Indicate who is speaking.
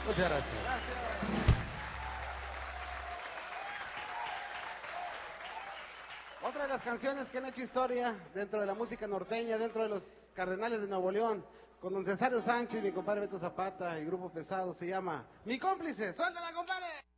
Speaker 1: Muchas gracias.
Speaker 2: Otra de las canciones que han hecho historia dentro de la música norteña, dentro de los Cardenales de Nuevo León, con don Cesario Sánchez, mi compadre Beto Zapata y Grupo Pesado, se llama Mi Cómplice. ¡Suéltala, compadre!